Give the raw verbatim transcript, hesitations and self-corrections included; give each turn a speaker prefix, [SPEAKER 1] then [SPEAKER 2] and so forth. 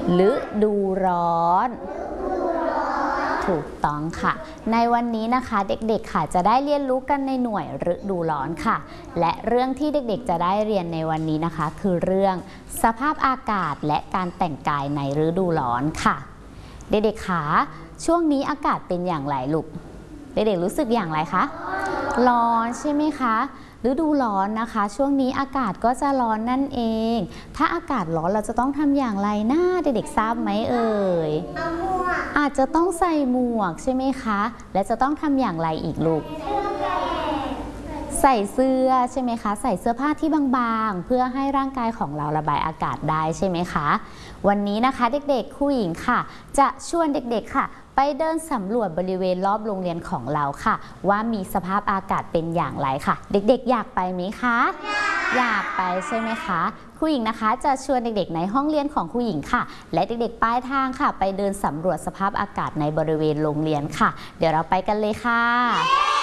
[SPEAKER 1] ฤดูร้อนถูกต้องค่ะในวันนี้นะคะเด็กๆค่ะจะได้เรียนรู้กันในหน่วยฤดูร้อนค่ะและเรื่องที่เด็กๆจะได้เรียนในวันนี้นะคะคือเรื่องสภาพอากาศและการแต่งกายในฤดูร้อนค่ะเด็กๆค่ะช่วงนี้อากาศเป็นอย่างไรลูกเด็กๆรู้สึกอย่างไรคะร้อนใช่ไหมคะฤดูร้อนนะคะช่วงนี้อากาศก็จะร้อนนั่นเองถ้าอากาศร้อนเราจะต้องทำอย่างไรนะเด็กๆทราบไหมเอ่ยอาจจะต้องใส่หมวกใช่ไหมคะและจะต้องทำอย่างไรอีกลูกใส่เสื้อใช่ไหมคะใส่เสื้อผ้าที่บางๆเพื่อให้ร่างกายของเราระบายอากาศได้ใช่ไหมคะวันนี้นะคะเด็กๆครูหญิงค่ะจะชวนเด็กๆค่ะไปเดินสำรวจบริเวณรอบโรงเรียนของเราค่ะว่ามีสภาพอากาศเป็นอย่างไรค่ะเด็กๆอยากไปไหมคะอยากไปใช่ไหมคะครูหญิงนะคะจะชวนเด็กๆในห้องเรียนของครูหญิงค่ะและเด็กๆปลายทางค่ะไปเดินสำรวจสภาพอากาศในบริเวณโรงเรียนค่ะเดี๋ยวเราไปกันเลยค่ะ